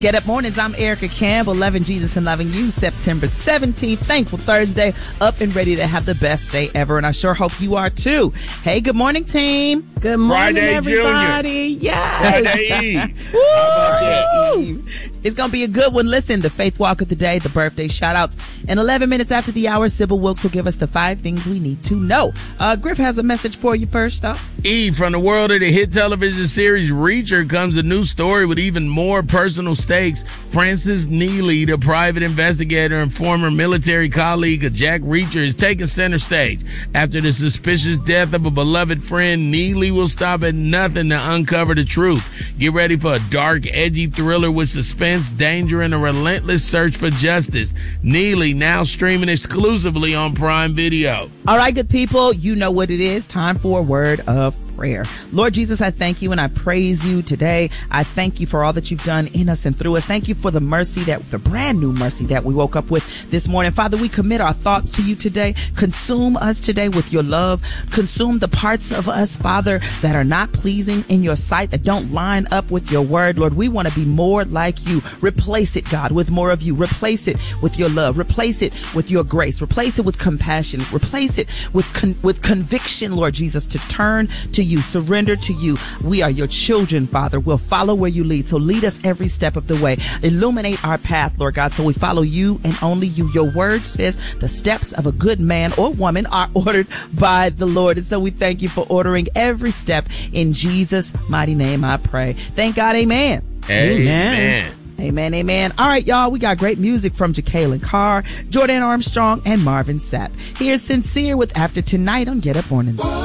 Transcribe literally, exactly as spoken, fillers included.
Get Up Mornings, I'm Erica Campbell, loving Jesus and loving you. September seventeenth, Thankful Thursday, up and ready to have the best day ever, and I sure hope you are too. Hey, good morning, team. Good morning, Friday, everybody. Junior. Yes. Friday Eve. Woo! How about Eve. It's going to be a good one. Listen, the faith walk of the day, the birthday shout-outs. And eleven minutes after the hour, Sybil Wilkes will give us the five things we need to know. Uh, Griff has a message for you first, though. Eve, from the world of the hit television series Reacher comes a new story with even more personal stakes. Francis Neely, the private investigator and former military colleague of Jack Reacher, is taking center stage. After the suspicious death of a beloved friend, Neely will stop at nothing to uncover the truth. Get ready for a dark, edgy thriller with suspense, danger, and a relentless search for justice. Neely, now streaming exclusively on Prime Video. All right, good people, you know what it is. Time for a word of prayer. Lord Jesus, I thank you and I praise you today. I thank you for all that you've done in us and through us. Thank you for the mercy, that the brand new mercy that we woke up with this morning. Father, we commit our thoughts to you today. Consume us today with your love. Consume the parts of us, Father, that are not pleasing in your sight, that don't line up with your word. Lord, we want to be more like you. Replace it, God, with more of you. Replace it with your love. Replace it with your grace. Replace it with compassion. Replace it with con- with conviction, Lord Jesus, to turn to you. You surrender to you. We are your children, Father. We'll follow where you lead. So lead us every step of the way. Illuminate our path, Lord God, so we follow you and only you. Your word says the steps of a good man or woman are ordered by the Lord. And so we thank you for ordering every step. In Jesus' mighty name I pray. Thank God. Amen. Amen. Amen, amen. All right, y'all, we got great music from Jacqueline Carr, Jordan Armstrong, and Marvin Sapp. Here's Sincere with After Tonight on Get Up Mornings.